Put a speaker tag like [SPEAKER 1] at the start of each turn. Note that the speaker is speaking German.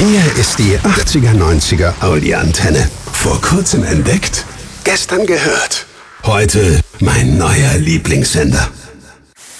[SPEAKER 1] Hier ist die 80er-90er Audi-Antenne. Vor kurzem entdeckt, gestern gehört. Heute mein neuer Lieblingssender.